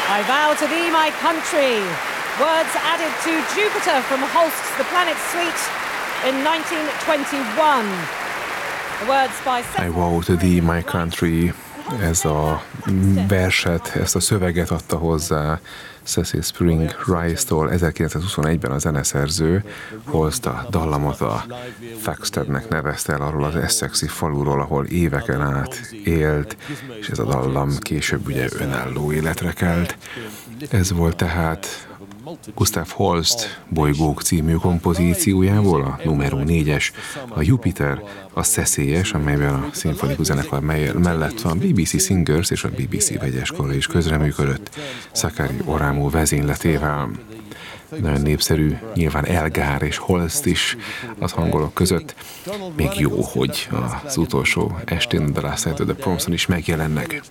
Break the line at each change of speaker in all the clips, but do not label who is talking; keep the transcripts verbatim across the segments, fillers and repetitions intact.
I vow to thee my country. Words added to Jupiter from Holst's The Planet Suite in nineteen twenty-one. The words by...
I vow to thee my country. Ez a verset, ezt a szöveget adta hozzá Cecil Spring Rice-tól ezerkilencszázhuszonegyben a zeneszerző. Holst a dallamot a Thaxtednek nevezte el arról az Essexi faluról, ahol éveken át élt, és ez a dallam később ugye önálló életre kelt. Ez volt tehát Gustav Holst Bolygók című kompozíciójából, a numero négyes, a Jupiter, a szeszélyes, amelyben a szimfonikus zenekar mellett van bé bé cé Singers és a bé bé cé vegyeskara is közreműködött Sakari Oramo vezényletével. Nagyon népszerű, nyilván Elgar és Holst is az hangolók között. Még jó, hogy az utolsó estén The Last Night of the Promson is megjelennek.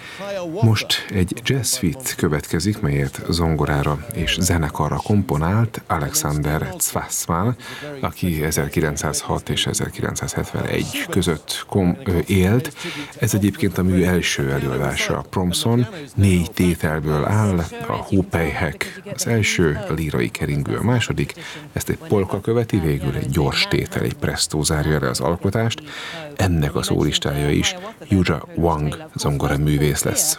Most egy jazz suite következik, melyet zongorára és zenekarra komponált Alexander Zwassman, aki ezerkilencszázhat és ezerkilencszázhetvenegy között kom- élt. Ez egyébként a mű első előadása. A Promson négy tételből áll, a Hópelyhek az első, a lírai keringő a második, ezt egy polka követi, végül egy gyors tétel, egy presto zárja le az alkotást. Ennek a szólistája is Yuja Wang zongora művész lesz.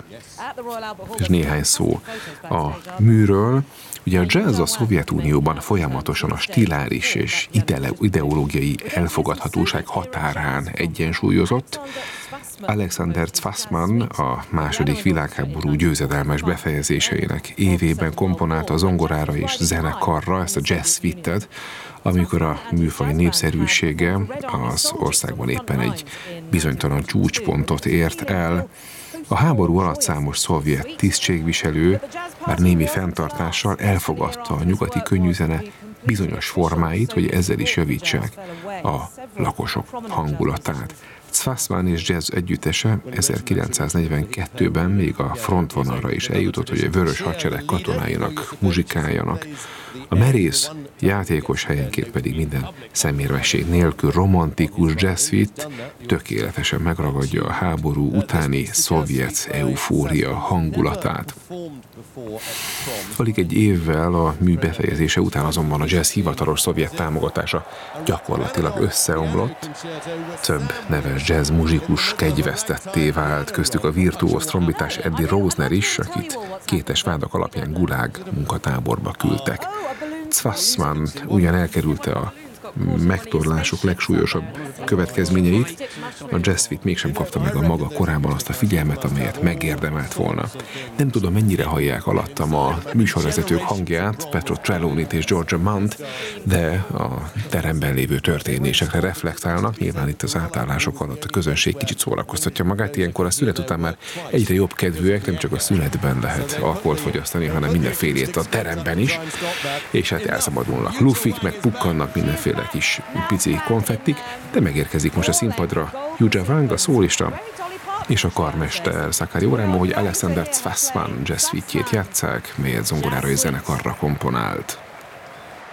És néhány szó a műről. Ugye a jazz a Szovjetunióban folyamatosan a stiláris és ideológiai elfogadhatóság határán egyensúlyozott. Alexander Zwassman a második világháború győzedelmes befejezéseinek évében komponálta a zongorára és zenekarra ezt a jazz suite-et, amikor a műfaj népszerűsége az országban éppen egy bizonytalan csúcspontot ért el. A háború alatt számos szovjet tisztségviselő már némi fenntartással elfogadta a nyugati könnyűzene bizonyos formáit, hogy ezzel is javítsák a lakosok hangulatát. Zwassman és jazz együttese ezerkilencszáznegyvenkettőben még a frontvonalra is eljutott, hogy a vörös hadsereg katonáinak muzsikáljanak. A merész, játékos, helyenként pedig minden szemérmesség nélkül romantikus jazz suite tökéletesen megragadja a háború utáni szovjet eufória hangulatát. Alig egy évvel a mű befejezése után azonban a jazz hivatalos szovjet támogatása gyakorlatilag összeomlott. Több neves jazz muzsikus kegyvesztetté vált, köztük a virtuóz trombitás Eddie Rosner is, akit kétes vádak alapján gulág munkatáborba küldtek. Zwassman ugyan elkerülte a megtorlások legsúlyosabb következményeit, a jazz suite mégsem kapta meg a maga korában azt a figyelmet, amelyet megérdemelt volna. Nem tudom, mennyire hallják alattam a műsorvezetők hangját, Petro Trelawney-t és Georgia Mann-t, de a teremben lévő történésekre reflektálnak. Nyilván itt az átállások alatt a közönség kicsit szórakoztatja magát, ilyenkor a szünet után már egyre jobb kedvűek, nem csak a szünetben lehet alkoholt fogyasztani, hanem mindenfélét a teremben is, és hát elszabadulnak lufik, meg pukkannak mindenféle kis pici konfettik, de megérkezik most a színpadra Yuja Wang, a szólista, és a karmester Sakari Oramo, hogy Alexander Zwassman jazz suite-jét játsszák, melyet zongorára és zenekarra komponált.